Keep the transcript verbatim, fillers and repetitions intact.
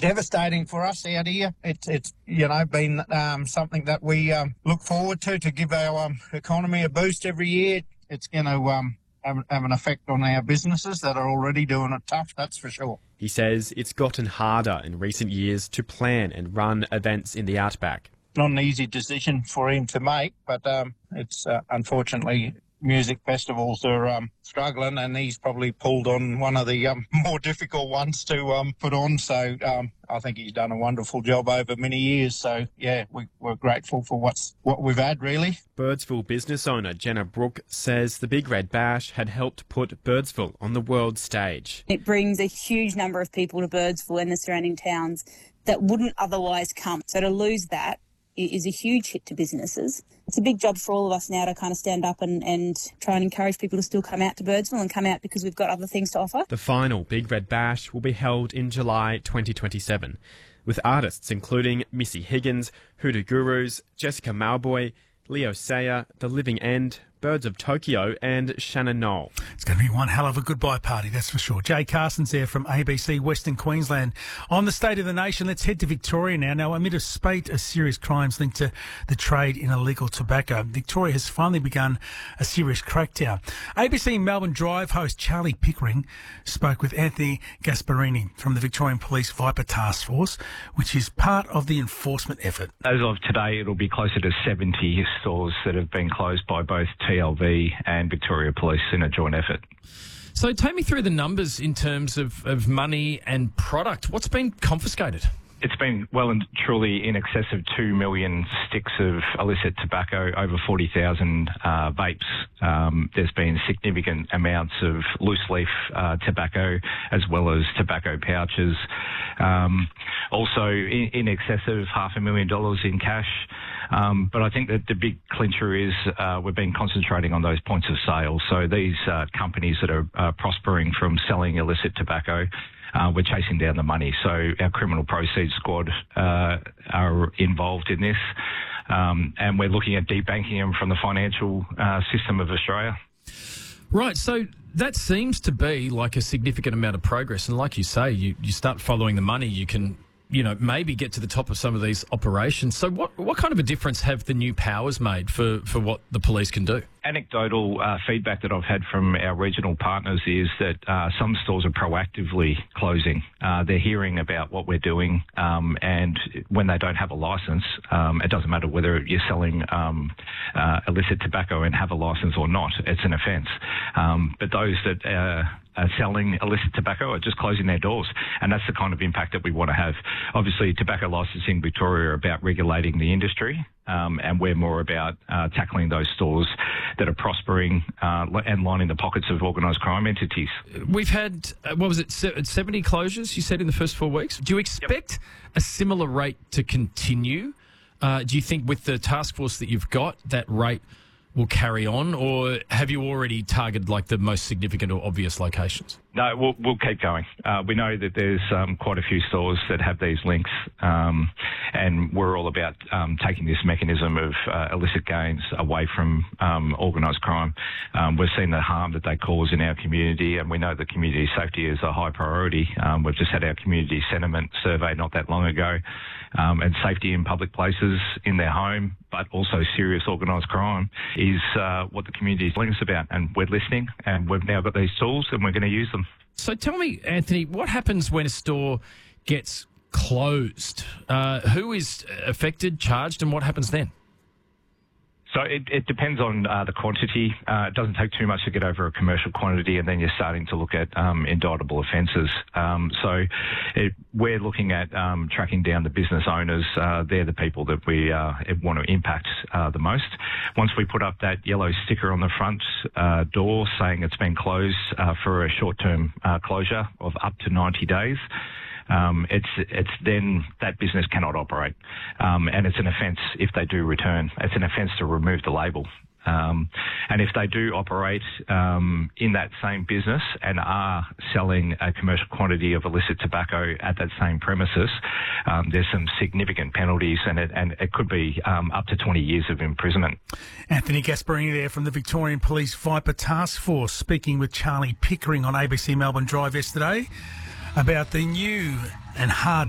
devastating for us out here. It's, it's you know, been um, something that we um, look forward to, to give our um, economy a boost every year. It's going to um, have, have an effect on our businesses that are already doing it tough, that's for sure. He says it's gotten harder in recent years to plan and run events in the Outback. Not an easy decision for him to make, but um, it's uh, unfortunately music festivals are um, struggling, and he's probably pulled on one of the um, more difficult ones to um, put on. So um, I think he's done a wonderful job over many years. So yeah, we, we're grateful for what's what we've had, really. Birdsville business owner Jenna Brooke says the Big Red Bash had helped put Birdsville on the world stage. It brings a huge number of people to Birdsville and the surrounding towns that wouldn't otherwise come. So to lose that is a huge hit to businesses. It's a big job for all of us now to kind of stand up and, and try and encourage people to still come out to Birdsville and come out because we've got other things to offer. The final Big Red Bash will be held in July twenty twenty-seven, with artists including Missy Higgins, Hoodoo Gurus, Jessica Malboy, Leo Sayer, The Living End, Birds of Tokyo and Shannon Knoll. It's going to be one hell of a goodbye party, that's for sure. Jay Carson's there from A B C Western Queensland. On the State of the Nation, let's head to Victoria now. Now, amid a spate of serious crimes linked to the trade in illegal tobacco, Victoria has finally begun a serious crackdown. A B C Melbourne Drive host Charlie Pickering spoke with Anthony Gasparini from the Victorian Police Viper Task Force, which is part of the enforcement effort. As of today, it'll be closer to seventy stores that have been closed by both T L V and Victoria Police in a joint effort. So take me through the numbers in terms of, of money and product. What's been confiscated? It's been well and truly in excess of two million sticks of illicit tobacco, over forty thousand uh, vapes. Um, there's been significant amounts of loose leaf uh, tobacco as well as tobacco pouches. Um, also in, in excess of half a million dollars in cash. Um, but I think that the big clincher is uh, we've been concentrating on those points of sale. So these uh, companies that are uh, prospering from selling illicit tobacco, Uh, we're chasing down the money. So our criminal proceeds squad uh, are involved in this, um, and we're looking at debanking them from the financial uh, system of Australia. Right, so that seems to be like a significant amount of progress. And like you say, you, you start following the money, you can, you know, maybe get to the top of some of these operations. So what, what kind of a difference have the new powers made for, for what the police can do? Anecdotal uh, feedback that I've had from our regional partners is that uh, some stores are proactively closing. Uh, they're hearing about what we're doing, um, and when they don't have a licence, um, it doesn't matter whether you're selling um, uh, illicit tobacco and have a licence or not, it's an offence. Um, but those that uh, are selling illicit tobacco are just closing their doors, and that's the kind of impact that we want to have. Obviously, tobacco licensing Victoria are about regulating the industry, um, and we're more about uh, tackling those stores that are prospering uh, and lining the pockets of organised crime entities. We've had, uh, what was it, seventy closures, you said, in the first four weeks? Do you expect yep. a similar rate to continue? Uh, do you think with the task force that you've got, that rate will carry on, or have you already targeted like the most significant or obvious locations? No, we'll, we'll keep going. Uh, we know that there's um, quite a few stores that have these links, um, and we're all about um, taking this mechanism of uh, illicit gains away from um, organised crime. Um, we've seen the harm that they cause in our community, and we know that community safety is a high priority. Um, we've just had our community sentiment survey not that long ago, um, and safety in public places, in their home, but also serious organised crime is uh, what the community is telling us about, and we're listening, and we've now got these tools and we're going to use them. So tell me, Anthony, what happens when a store gets closed? Uh, who is affected, charged, and what happens then? So it, it depends on uh, the quantity. Uh, it doesn't take too much to get over a commercial quantity, and then you're starting to look at um, indictable offences. Um, so it, we're looking at um, tracking down the business owners. Uh, they're the people that we uh, want to impact uh, the most. Once we put up that yellow sticker on the front uh, door saying it's been closed uh, for a short-term uh, closure of up to ninety days, Um, it's it's then that business cannot operate, um, and it's an offence if they do return. It's an offence to remove the label, um, and if they do operate um, in that same business and are selling a commercial quantity of illicit tobacco at that same premises, um, there's some significant penalties, and it and it could be um, up to twenty years of imprisonment. Anthony Gasparini there from the Victorian Police Viper Task Force, speaking with Charlie Pickering on A B C Melbourne Drive yesterday about the new and hard